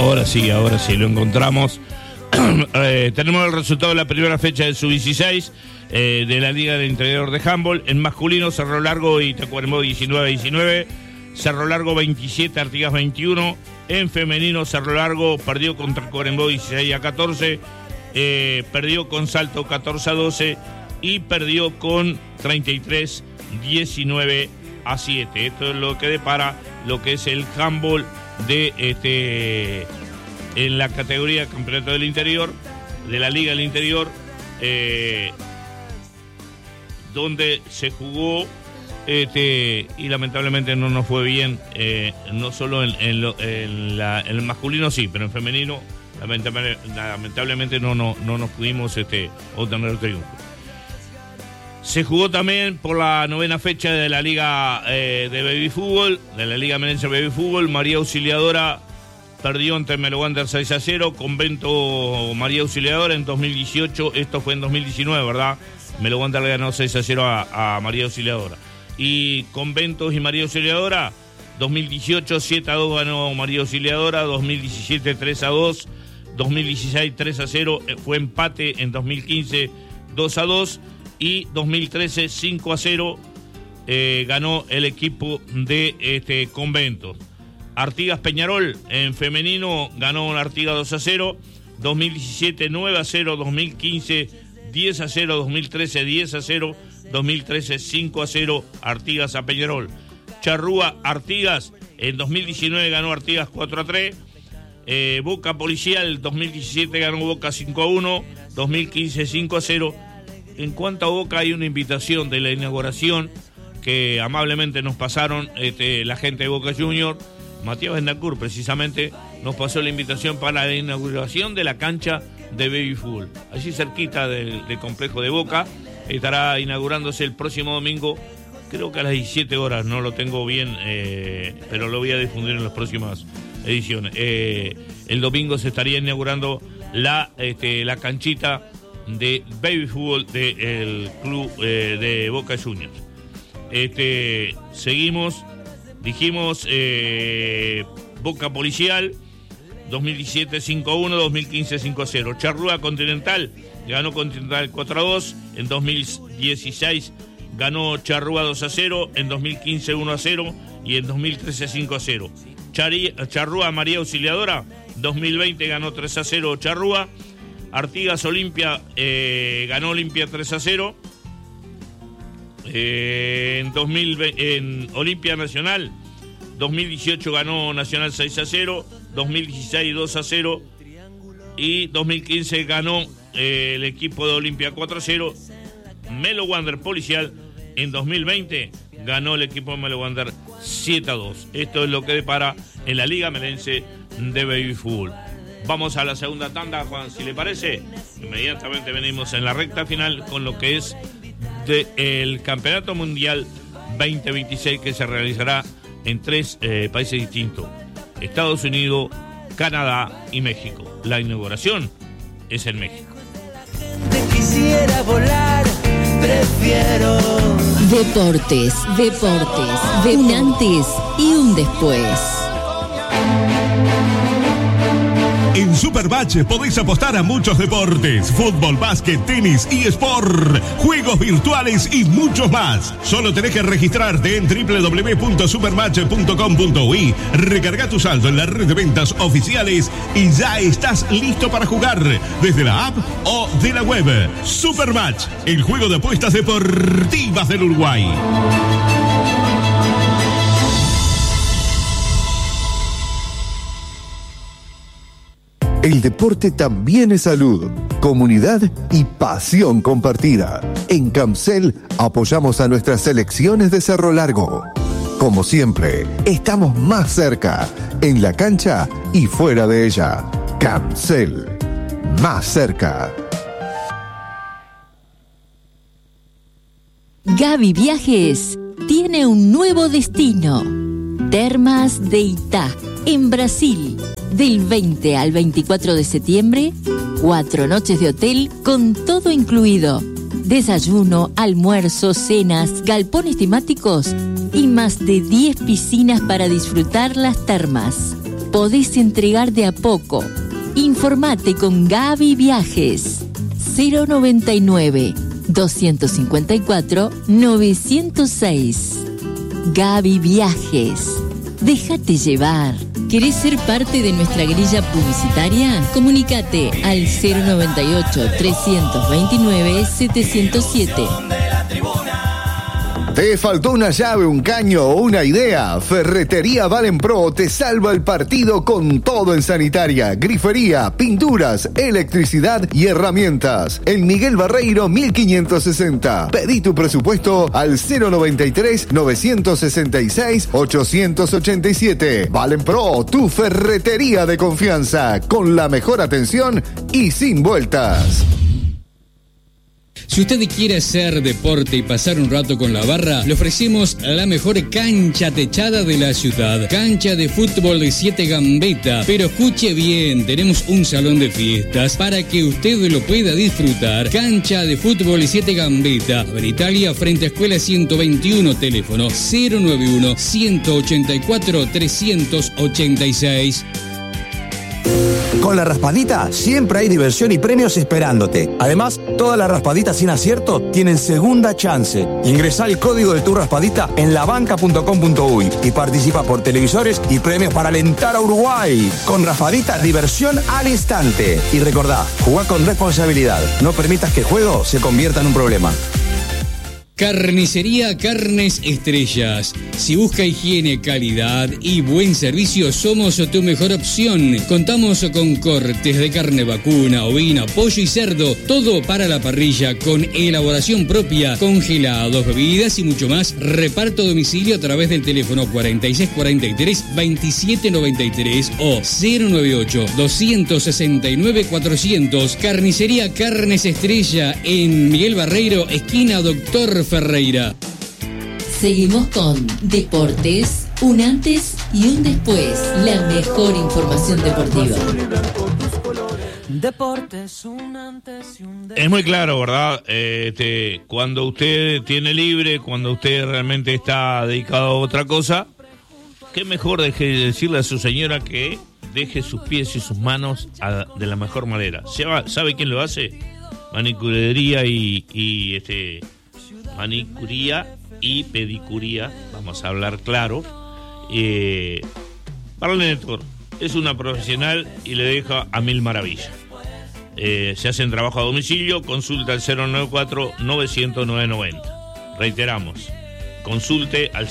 Ahora sí, lo encontramos. Tenemos el resultado de la primera fecha del Sub-16 de la Liga del Interior de Handball. En masculino, Cerro Largo y Tacuarembó 19-19, Cerro Largo 27, Artigas 21. En femenino, Cerro Largo perdió contra Tacuarembó 16-14, perdió con Salto 14-12 y perdió con 33-19-7. Esto es lo que depara lo que es el handball de en la categoría Campeonato del Interior, de la Liga del Interior, donde se jugó y lamentablemente no nos fue bien, no solo en el masculino sí, pero en femenino lamentablemente no nos pudimos obtener el triunfo. Se jugó también por la novena fecha de la Liga de Baby Fútbol, de la Liga Merense Baby Fútbol. María Auxiliadora perdió ante Melo Wander 6-0, Convento María Auxiliadora en 2018, esto fue en 2019, ¿verdad? Melo Wander le ganó 6-0 a María Auxiliadora. Y Conventos y María Auxiliadora, 2018 7-2 ganó María Auxiliadora, 2017 3-2, 2016 3-0, fue empate en 2015 2-2 y 2013 5-0 ganó el equipo de Convento. Artigas Peñarol en femenino ganó Artigas 2-0, 2017 9-0, 2015 10-0, 2013 10-0, 2013 5-0 Artigas a Peñarol. Charrúa Artigas en 2019 ganó Artigas 4-3. Boca Policial 2017 ganó Boca 5-1, 2015 5-0. En cuanto a Boca, hay una invitación de la inauguración que amablemente nos pasaron la gente de Boca Junior. Matías Bendacour precisamente nos pasó la invitación para la inauguración de la cancha de Baby Fútbol. Allí cerquita del complejo de Boca estará inaugurándose el próximo domingo, creo que a las 17 horas, no lo tengo bien, pero lo voy a difundir en las próximas ediciones. El domingo se estaría inaugurando la canchita de Baby Fútbol del club de Boca Juniors. Seguimos, dijimos Boca Policial 2017 5-1, 2015 5-0. Charrúa Continental ganó Continental 4-2, en 2016 ganó Charrúa 2-0, en 2015 1-0 y en 2013 5-0. Charrúa María Auxiliadora 2020 ganó 3-0 Charrúa. Artigas Olimpia ganó Olimpia 3-0. En Olimpia Nacional 2018 ganó Nacional 6-0, 2016 2-0 y 2015 ganó el equipo de Olimpia 4-0. Melo Wander Policial en 2020 ganó el equipo de Melo Wander 7-2. Esto es lo que depara en la Liga Merense de Baby Fútbol. Vamos a la segunda tanda, Juan, si le parece. Inmediatamente venimos en la recta final con lo que es el Campeonato Mundial 2026, que se realizará en 3 países distintos: Estados Unidos, Canadá y México. La inauguración es en México. Quisiera volar, prefiero Deportes, de un antes y un después. En Supermatch podéis apostar a muchos deportes: fútbol, básquet, tenis, eSport, juegos virtuales y muchos más. Solo tenés que registrarte en www.supermatch.com.uy, recarga tu saldo en la red de ventas oficiales y ya estás listo para jugar desde la app o de la web. Supermatch, el juego de apuestas deportivas del Uruguay. El deporte también es salud, comunidad y pasión compartida. En Camcel apoyamos a nuestras selecciones de Cerro Largo. Como siempre, estamos más cerca, en la cancha y fuera de ella. Camcel, más cerca. Gaby Viajes tiene un nuevo destino. Termas de Itá, en Brasil. Del 20 al 24 de septiembre, 4 noches de hotel con todo incluido. Desayuno, almuerzo, cenas, galpones temáticos y más de 10 piscinas para disfrutar las termas. podés entregar de a poco. Informate con Gaby Viajes. 099-254-906. Gaby Viajes. Déjate llevar. ¿Querés ser parte de nuestra grilla publicitaria? Comunicate al 098-329-707. ¿Te faltó una llave, un caño o una idea? Ferretería Valenpro te salva el partido con todo en sanitaria, grifería, pinturas, electricidad y herramientas. En Miguel Barreiro 1560. Pedí tu presupuesto al 093-966-887. Valenpro, tu ferretería de confianza, con la mejor atención y sin vueltas. Si usted quiere hacer deporte y pasar un rato con la barra, le ofrecemos la mejor cancha techada de la ciudad. Cancha de fútbol de 7 Gambetta. Pero escuche bien, tenemos un salón de fiestas para que usted lo pueda disfrutar. Cancha de fútbol de 7 Gambetta. En Italia, frente a Escuela 121, teléfono 091-184-386. Con la Raspadita siempre hay diversión y premios esperándote. Además, todas las raspaditas sin acierto tienen segunda chance. Ingresá el código de tu Raspadita en labanca.com.uy y participa por televisores y premios para alentar a Uruguay. Con Raspadita, diversión al instante. Y recordá, jugá con responsabilidad. No permitas que el juego se convierta en un problema. Carnicería Carnes Estrellas. Si busca higiene, calidad y buen servicio, somos tu mejor opción. Contamos con cortes de carne vacuna, ovina, pollo y cerdo. Todo para la parrilla con elaboración propia, congelados, bebidas y mucho más. Reparto a domicilio a través del teléfono 4643-2793 o 098-269-400. Carnicería Carnes Estrella en Miguel Barreiro, esquina Doctor Ferreira. Seguimos con Deportes, un antes y un después. La mejor información deportiva. Deportes, un antes y un después. Es muy claro, ¿verdad? Cuando usted tiene libre, cuando usted realmente está dedicado a otra cosa, qué mejor decirle a su señora que deje sus pies y sus manos de la mejor manera. ¿Sabe quién lo hace? Manicurería manicuría y pedicuría, vamos a hablar claro. Marlene Tor es una profesional y le deja a mil maravillas. Se hacen trabajo a domicilio, consulta al 094-900-990. Reiteramos, consulte al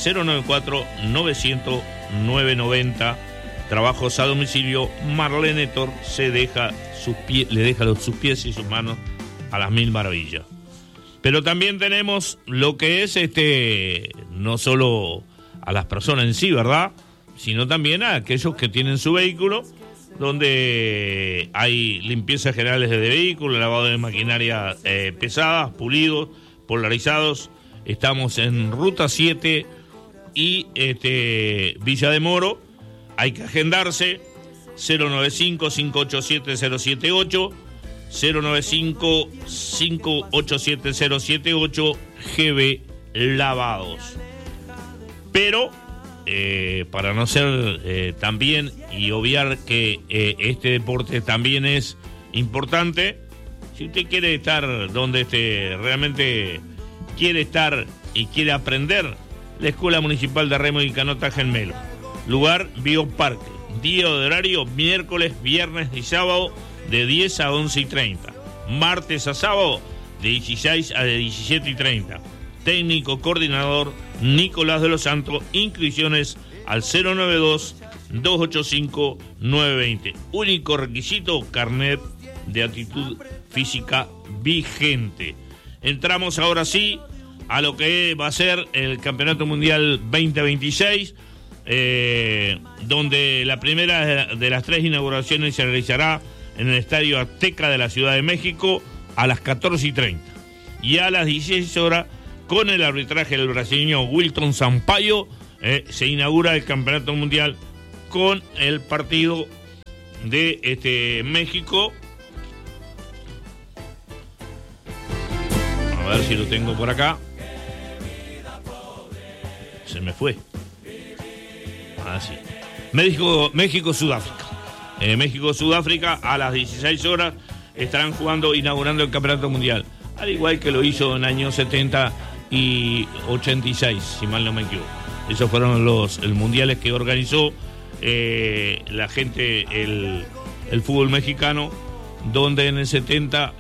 094-900-990. Trabajos a domicilio. Marlene Tor le deja sus pies y sus manos a las mil maravillas. Pero también tenemos lo que es no solo a las personas en sí, ¿verdad? Sino también a aquellos que tienen su vehículo, donde hay limpiezas generales de vehículo, lavado de maquinaria pesadas, pulidos, polarizados. Estamos en Ruta 7 y Villa de Moro. Hay que agendarse. 095-587-078. 095-587-078, GB Lavados. Pero, para no ser también y obviar que este deporte también es importante, si usted quiere estar donde realmente quiere estar y quiere aprender, la Escuela Municipal de Remo y Canota Gemelo. Lugar, Bioparque. Día de horario, miércoles, viernes y sábado, de 10 a 11:30. Martes a sábado, de 16 a 17:30. Técnico coordinador Nicolás de los Santos. Inscripciones al 092-285-920. Único requisito, carnet de aptitud física vigente. Entramos ahora sí a lo que va a ser el Campeonato Mundial 2026, donde la primera de las 3 inauguraciones se realizará en el Estadio Azteca de la Ciudad de México a las 14:30. Y a las 16 horas, con el arbitraje del brasileño Wilton Sampaio, se inaugura el Campeonato Mundial con el partido de México. A ver si lo tengo por acá. Se me fue. Ah, sí. México-Sudáfrica. México-Sudáfrica a las 16 horas estarán jugando, inaugurando el Campeonato Mundial. Al igual que lo hizo en años 70 y 86, si mal no me equivoco. Esos fueron los mundiales que organizó la gente, el fútbol mexicano, donde en el 70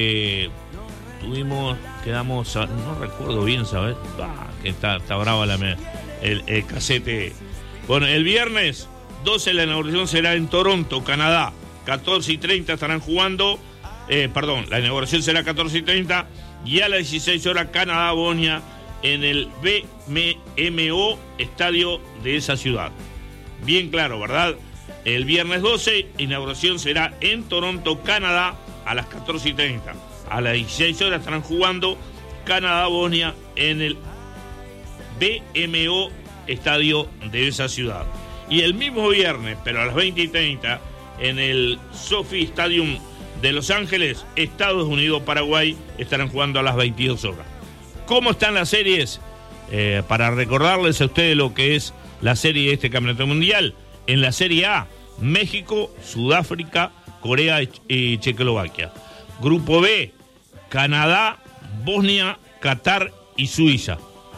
quedamos, no recuerdo bien, ¿sabes? Que está brava el casete. Bueno, el viernes 12 la inauguración será en Toronto, Canadá. 14:30 estarán jugando. La inauguración será 14:30 y a las 16 horas Canadá-Bosnia en el BMO estadio de esa ciudad. Bien claro, ¿verdad? El viernes 12, inauguración será en Toronto, Canadá, a las 14:30. A las 16 horas estarán jugando Canadá-Bosnia en el BMO estadio de esa ciudad. Y el mismo viernes, pero a las 20:30, en el SoFi Stadium de Los Ángeles, Estados Unidos, Paraguay, estarán jugando a las 22 horas. ¿Cómo están las series? Para recordarles a ustedes lo que es la serie de este Campeonato Mundial. En la Serie A, México, Sudáfrica, Corea y Checoslovaquia. Grupo B, Canadá, Bosnia, Qatar y Suiza.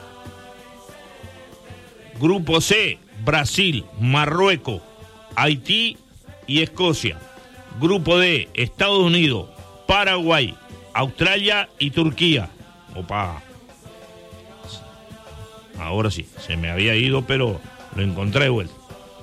Grupo C, Brasil, Marruecos, Haití y Escocia. Grupo D, Estados Unidos, Paraguay, Australia y Turquía. Opa. Ahora sí, se me había ido, pero lo encontré de vuelta.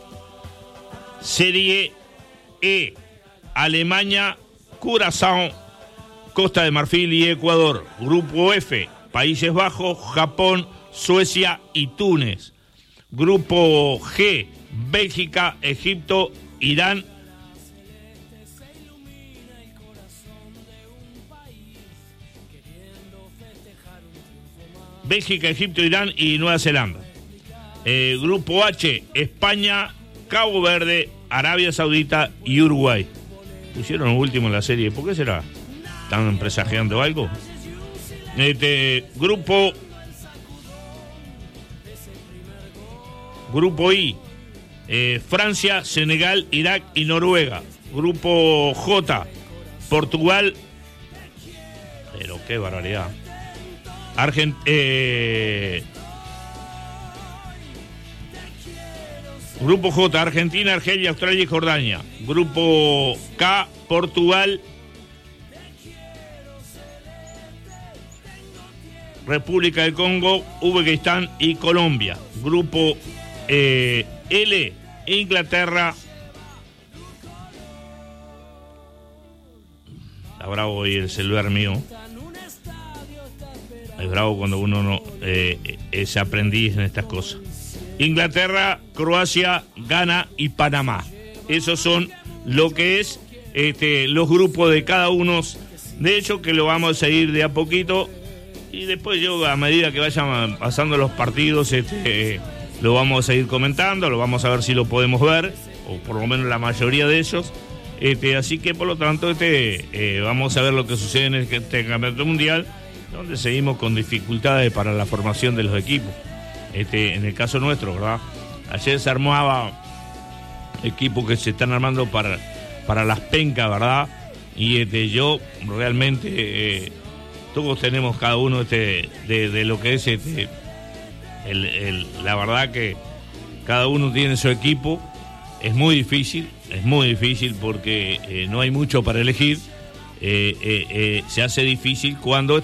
Serie E, Alemania, Curazao, Costa de Marfil y Ecuador. Grupo F, Países Bajos, Japón, Suecia y Túnez. Grupo G, Bélgica, Egipto, Irán. Bélgica, Egipto, Irán y Nueva Zelanda. Grupo H, España, Cabo Verde, Arabia Saudita y Uruguay. Pusieron último en la serie. ¿Por qué será? ¿Están presagiando algo? Grupo I, Francia, Senegal, Irak y Noruega. Grupo J, Portugal. Pero qué barbaridad. Grupo J, Argentina, Argelia, Australia y Jordania. Grupo K, Portugal, República del Congo, Uzbekistán y Colombia. Grupo L, Inglaterra. Está bravo hoy el celular mío. Es bravo cuando uno no es aprendiz en estas cosas. Inglaterra, Croacia, Ghana y Panamá. Esos son lo que es los grupos de cada uno. De hecho, que lo vamos a seguir de a poquito. Y después yo, a medida que vayan pasando los partidos, lo vamos a seguir comentando, lo vamos a ver si lo podemos ver, o por lo menos la mayoría de ellos. Así que, por lo tanto, vamos a ver lo que sucede en este Campeonato Mundial, donde seguimos con dificultades para la formación de los equipos. En el caso nuestro, ¿verdad? Ayer se armaba equipos que se están armando para las pencas, ¿verdad? Y yo realmente, todos tenemos cada uno de lo que es la verdad que cada uno tiene su equipo. Es muy difícil porque no hay mucho para elegir. Se hace difícil cuando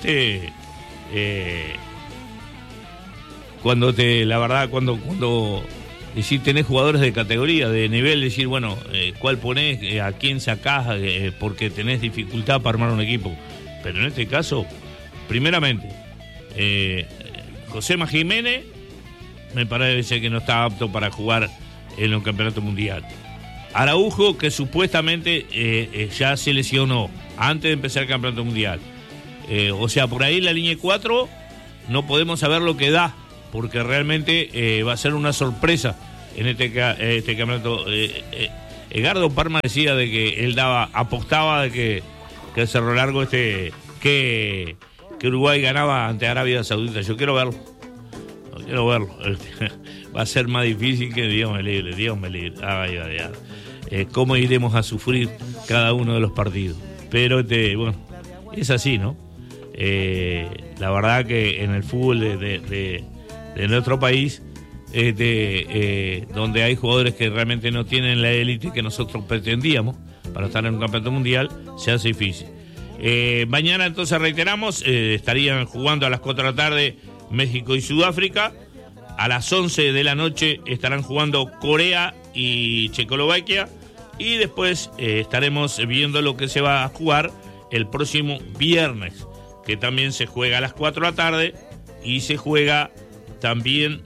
decir, tenés jugadores de categoría, de nivel, decir, bueno, ¿cuál ponés? ¿A quién sacás? Porque tenés dificultad para armar un equipo. Pero en este caso, primeramente, Josema Jiménez me parece que no está apto para jugar en el Campeonato Mundial. Araujo, que supuestamente ya se lesionó antes de empezar el Campeonato Mundial. O sea, por ahí la línea 4 no podemos saber lo que da, porque realmente va a ser una sorpresa en este campeonato. Edgardo Parma decía de que él apostaba de que el Cerro Largo que Uruguay ganaba ante Arabia Saudita. Yo quiero verlo. quiero verlo. Va a ser más difícil que Dios me libre. Ay. Cómo iremos a sufrir cada uno de los partidos. Pero bueno, es así, ¿no? La verdad que en el fútbol de nuestro país, donde hay jugadores que realmente no tienen la élite que nosotros pretendíamos para estar en un campeonato mundial, se hace difícil. Mañana entonces reiteramos, estarían jugando a las 4 de la tarde México y Sudáfrica. A las 11 de la noche estarán jugando Corea y Checoslovaquia. Y después estaremos viendo lo que se va a jugar el próximo viernes, que también se juega a las 4 de la tarde y se juega también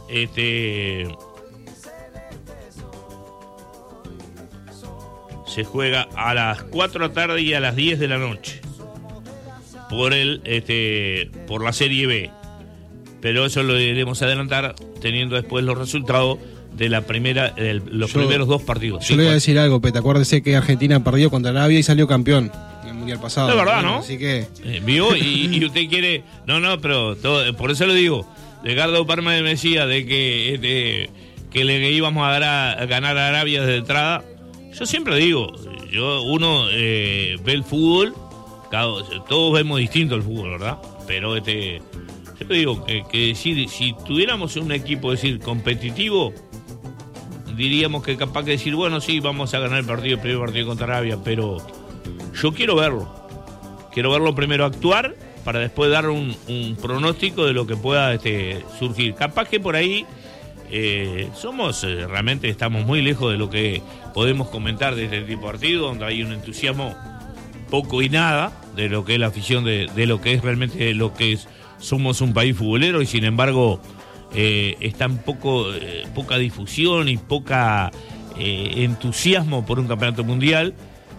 se juega a las 4 de la tarde y a las 10 de la noche por la Serie B. Pero eso lo iremos a adelantar teniendo después los resultados de la primeros 2 partidos. Yo le voy a decir algo, Peta. Acuérdese que Argentina perdió contra Arabia y salió campeón en el Mundial pasado. Es verdad, ¿no? Así que... ¿Vio? Y usted quiere... No, pero por eso lo digo. Ricardo Parma me decía de que le íbamos a ganar a Arabia desde entrada. Yo siempre digo, uno ve el fútbol, todos vemos distinto el fútbol, ¿verdad? Pero yo te digo que si tuviéramos un equipo competitivo, diríamos que capaz que decir, bueno, sí, vamos a ganar el primer partido contra Arabia, pero yo quiero verlo primero actuar para después dar un pronóstico de lo que pueda surgir. Capaz que por ahí realmente estamos muy lejos de lo que podemos comentar de este tipo de partido, donde hay un entusiasmo poco y nada de lo que es la afición, de lo que es realmente lo que es. Somos un país futbolero y sin embargo está poca difusión y poca entusiasmo por un campeonato mundial.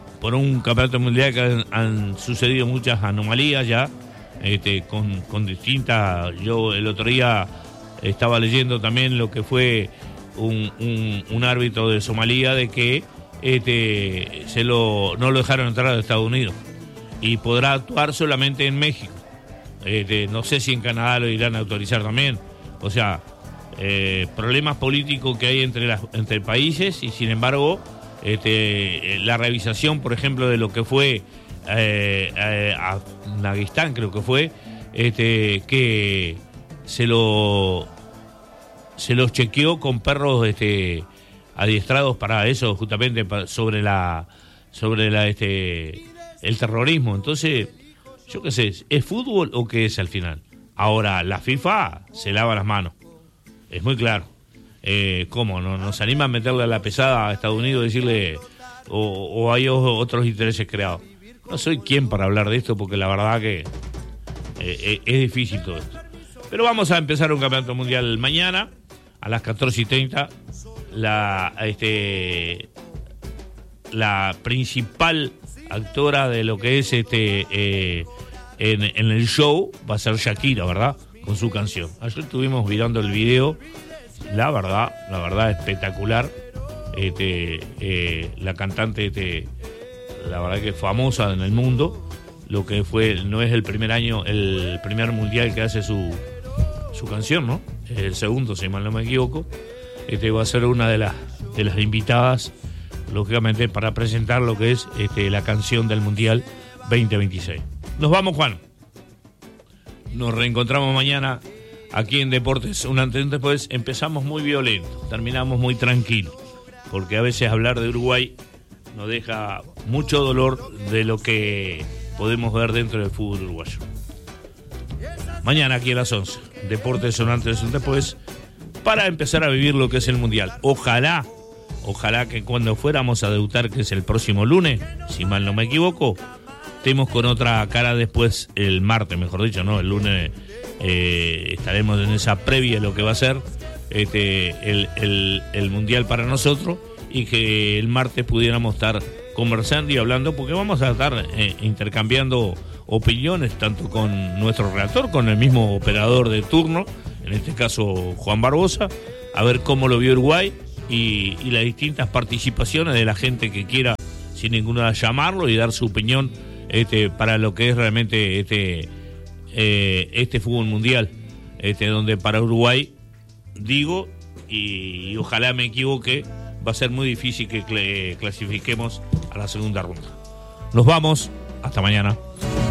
Que han sucedido muchas anomalías ya, con distintas. Yo el otro día estaba leyendo también lo que fue un árbitro de Somalia de que no lo dejaron entrar a Estados Unidos y podrá actuar solamente en México. No sé si en Canadá lo irán a autorizar también. O sea, problemas políticos que hay entre países y sin embargo la revisación, por ejemplo, de lo que fue Afganistán, creo que fue, que se los chequeó con perros adiestrados para eso, justamente sobre el terrorismo. Entonces, yo qué sé, ¿es fútbol o qué es al final? Ahora, la FIFA se lava las manos, es muy claro. ¿Cómo? ¿Nos anima a meterle a la pesada a Estados Unidos y decirle o hay otros intereses creados? No soy quien para hablar de esto porque la verdad que es difícil todo esto. Pero vamos a empezar un campeonato mundial mañana a las 14:30. La principal actora de lo que es en el show va a ser Shakira, ¿verdad? Con su canción. Ayer estuvimos mirando el video, la verdad espectacular. La cantante, la verdad que es famosa en el mundo. Lo que no es el primer mundial que hace su canción, ¿no? Es el segundo, si mal no me equivoco. Va a ser una de las invitadas, lógicamente, para presentar lo que es la canción del Mundial 2026. Nos vamos, Juan. Nos reencontramos mañana aquí en Deportes. Un antes después empezamos muy violento, terminamos muy tranquilos, porque a veces hablar de Uruguay nos deja mucho dolor de lo que podemos ver dentro del fútbol uruguayo. Mañana aquí a las 11, Deportes un antes y un después, para empezar a vivir lo que es el Mundial. Ojalá que cuando fuéramos a debutar, que es el próximo lunes, si mal no me equivoco, estemos con otra cara después, el martes, mejor dicho, ¿no? El lunes estaremos en esa previa de lo que va a ser el Mundial para nosotros, y que el martes pudiéramos estar conversando y hablando, porque vamos a estar intercambiando opiniones, tanto con nuestro redactor, con el mismo operador de turno, en este caso Juan Barbosa, a ver cómo lo vio Uruguay y las distintas participaciones de la gente que quiera, sin ninguna duda, llamarlo y dar su opinión para lo que es realmente este fútbol mundial. donde para Uruguay, digo, y ojalá me equivoque, va a ser muy difícil que clasifiquemos a la segunda ronda. Nos vamos, hasta mañana.